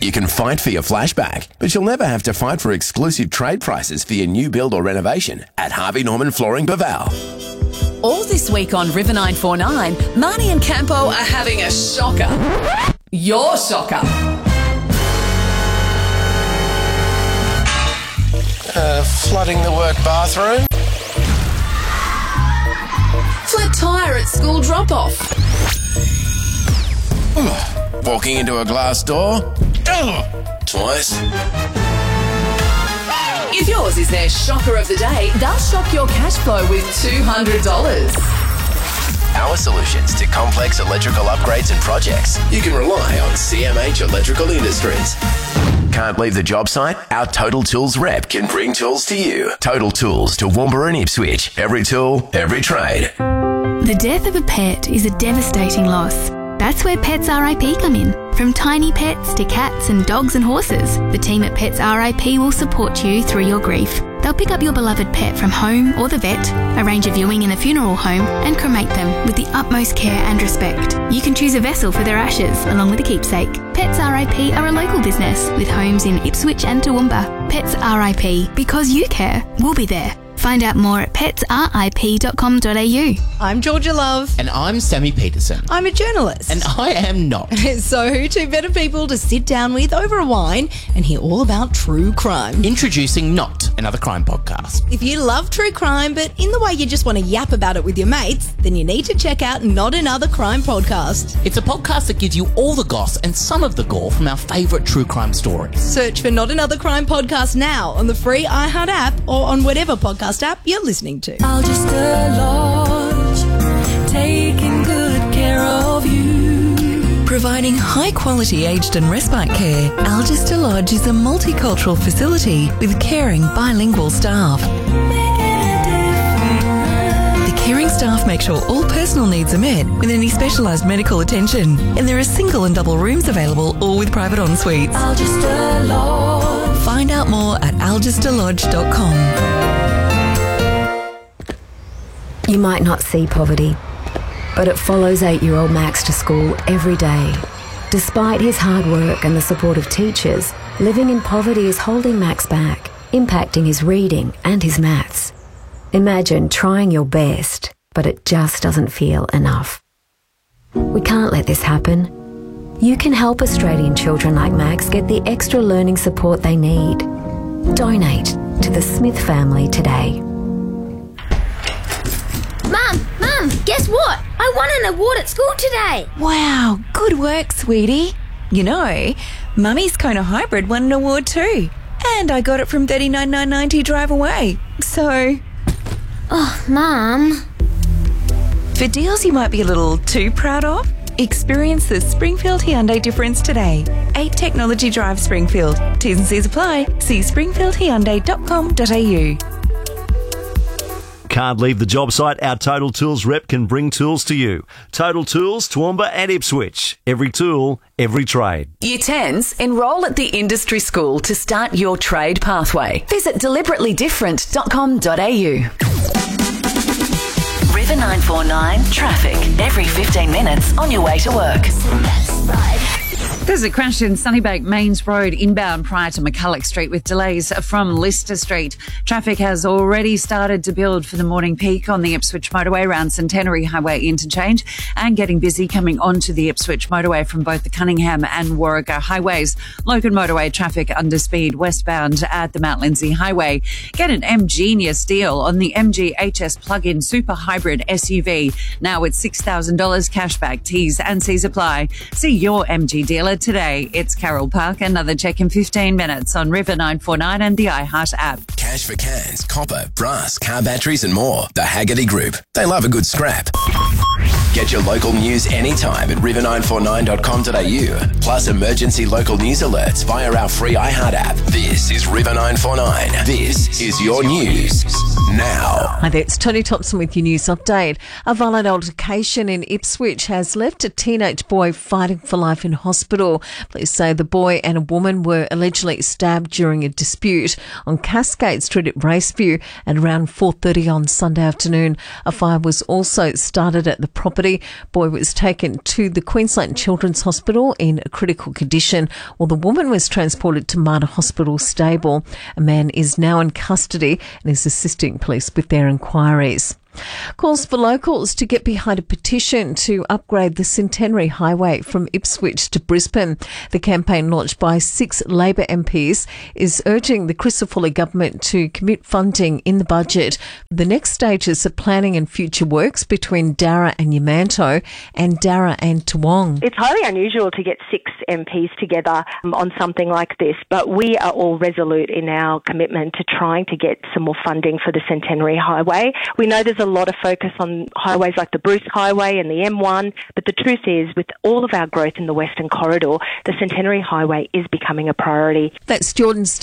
You can fight for your flashback, but you'll never have to fight for exclusive trade prices for your new build or renovation at Harvey Norman Flooring Baval. All this week on River 949, Marnie and Campo are having a shocker. Your shocker. Flooding the work bathroom. Flat tyre at school drop-off. Walking into a glass door. Twice. If yours is their shocker of the day, they'll shock your cash flow with $200. Our solutions to complex electrical upgrades and projects. You can rely on CMH Electrical Industries. Can't leave the job site? Our Total Tools rep can bring tools to you. Total Tools, Toowoomba and Ipswich. Every tool, every trade. The death of a pet is a devastating loss. That's where Pets RIP come in. From tiny pets to cats and dogs and horses, the team at Pets RIP will support you through your grief. They'll pick up your beloved pet from home or the vet, arrange a viewing in a funeral home, and cremate them with the utmost care and respect. You can choose a vessel for their ashes, along with a keepsake. Pets RIP are a local business with homes in Ipswich and Toowoomba. Pets RIP, because you care, we'll be there. Find out more at petsrip.com.au. I'm Georgia Love. And I'm Sammy Peterson. I'm a journalist. And I am not. So who two better people to sit down with over a wine and hear all about true crime? Introducing Not, another crime podcast. If you love true crime, but in the way you just want to yap about it with your mates, then you need to check out Not Another Crime Podcast. It's a podcast that gives you all the goss and some of the gore from our favourite true crime stories. Search for Not Another Crime Podcast now on the free iHeart app or on whatever podcast app you're listening to. Algester Lodge, taking good care of you. Providing high-quality aged and respite care, Algester Lodge is a multicultural facility with caring bilingual staff. The caring staff make sure all personal needs are met with any specialised medical attention, and there are single and double rooms available, all with private en-suites. Algester Lodge. Find out more at algesterlodge.com. You might not see poverty, but it follows 8-year-old Max to school every day. Despite his hard work and the support of teachers, living in poverty is holding Max back, impacting his reading and his maths. Imagine trying your best, but it just doesn't feel enough. We can't let this happen. You can help Australian children like Max get the extra learning support they need. Donate to the Smith family today. Mum, guess what? I won an award at school today. Wow, good work, sweetie. You know, Mummy's Kona Hybrid won an award too. And I got it from $39,990 drive away. So... Oh, Mum. For deals you might be a little too proud of, experience the Springfield Hyundai difference today. 8 Technology Drive Springfield. T's and C's apply. See springfieldhyundai.com.au. Can't leave the job site? Our Total Tools rep can bring tools to you. Total Tools, Toowoomba and Ipswich. Every tool, every trade. Year 10s, enrol at the industry school to start your trade pathway. Visit deliberately-different.com.au. River 949 traffic every 15 minutes on your way to work. There's a crash in Sunnybank Mains Road inbound prior to McCulloch Street with delays from Lister Street. Traffic has already started to build for the morning peak on the Ipswich Motorway around Centenary Highway interchange and getting busy coming onto the Ipswich Motorway from both the Cunningham and Warragher highways. Logan Motorway traffic under speed westbound at the Mount Lindesay Highway. Get an M-Genius deal on the MG HS plug-in super hybrid SUV. Now with $6,000 cashback. T's and C's apply. See your MG dealer today. It's Carol Park. Another check in 15 minutes on River 949 and the iHeart app. Cash for cans, copper, brass, car batteries and more. The Haggerty Group. They love a good scrap. Get your local news anytime at river949.com.au. Plus emergency local news alerts via our free iHeart app. This is River 949. This is your news now. Hi there, it's Tony Thompson with your news update. A violent altercation in Ipswich has left a teenage boy fighting for life in hospital. Police say the boy and a woman were allegedly stabbed during a dispute on Cascade Street at Braceview at around 4:30 on Sunday afternoon. A fire was also started at the property. Boy was taken to the Queensland Children's Hospital in a critical condition, while the woman was transported to Mater Hospital Stable. A man is now in custody and is assisting police with their inquiries. Calls for locals to get behind a petition to upgrade the Centenary Highway from Ipswich to Brisbane. The campaign, launched by 6 Labor MPs, is urging the Crisafulli government to commit funding in the budget for the next stages of planning and future works between Darra and Yamanto and Darra and Toowong. It's highly unusual to get 6 MPs together on something like this, but we are all resolute in our commitment to trying to get some more funding for the Centenary Highway. We know there's a lot of focus on highways like the Bruce Highway and the M1, but the truth is, with all of our growth in the Western Corridor, the Centenary Highway is becoming a priority. That's Jordan